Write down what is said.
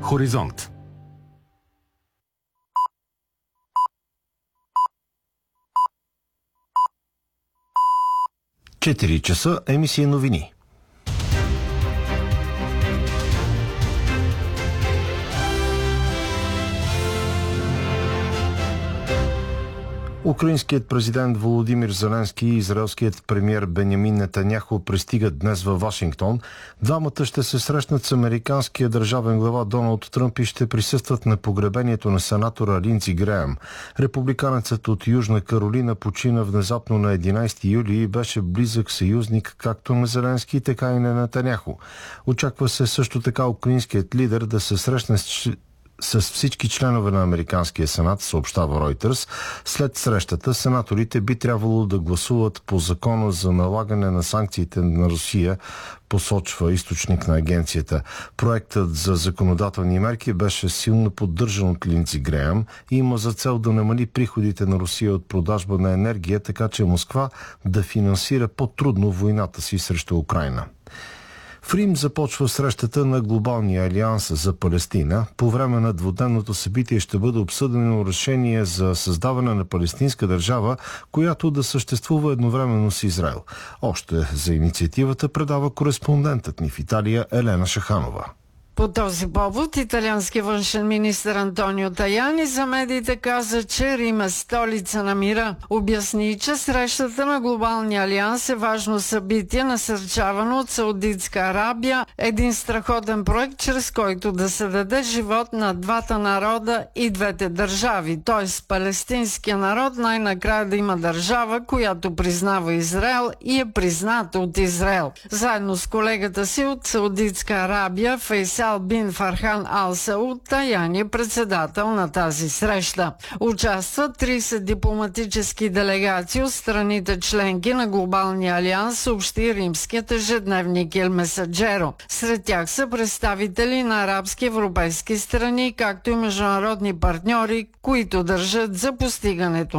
Хоризонт. Четири часа, емисия новини. Украинският президент Володимир Зеленски и израелският премиер Бенямин Нетаняху пристигат днес във Вашингтон. Двамата ще се срещнат с американския държавен глава Доналд Тръмп и ще присъстват на погребението на сенатора Линдси Греъм. Републиканецът от Южна Каролина почина внезапно на 11 юли и беше близък съюзник както на Зеленски, така и на Нетаняху. Очаква се също така украинският лидер да се срещне с всички членове на Американския сенат, съобщава Ройтерс. След срещата сенаторите би трябвало да гласуват по закона за налагане на санкциите на Русия, посочва източник на агенцията. Проектът за законодателни мерки беше силно поддържан от Линдси Греъм и има за цел да намали приходите на Русия от продажба на енергия, така че Москва да финансира по-трудно войната си срещу Украйна. В Рим започва срещата на Глобалния алианс за Палестина. По време на двудневното събитие ще бъде обсъдено решение за създаване на палестинска държава, която да съществува едновременно с Израел. Още за инициативата предава кореспондентът ни в Италия Елена Шаханова. По този повод италиански външен министър Антонио Таяни за медиите каза, че Рим е столица на мира. Обясни, че срещата на Глобалния алианс е важно събитие, насърчавано от Саудитска Арабия, един страхотен проект, чрез който да се даде живот на двата народа и двете държави, т.е. палестинския народ най-накрая да има държава, която признава Израел и е призната от Израел. Заедно с колегата си от Саудитска Арабия, Фейсал бин Фархан Ал Сауд, Таяни е председател на тази среща. Участват 30 дипломатически делегации от страните членки на Глобалния алианс, съобщи римският ежедневник Il Messaggero. Сред тях са представители на арабски европейски страни, както и международни партньори, които държат за постигането